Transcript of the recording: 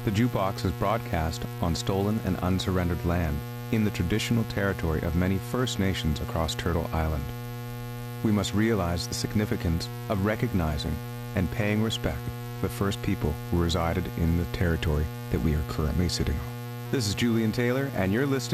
The jukebox is broadcast on stolen and unsurrendered land in the traditional territory of many First Nations across Turtle Island. We must realize the significance of recognizing and paying respect to the first people who resided in the territory that we are currently sitting on. This is Julian Taylor, and you're listening